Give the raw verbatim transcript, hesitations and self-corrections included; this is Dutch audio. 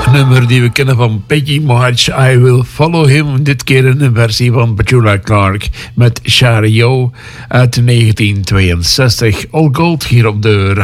Nummer die we kennen van Peggy March, I Will Follow Him. Dit keer in een versie van Petula Clark met Shario uit negentien tweeënzestig. All Gold hier op de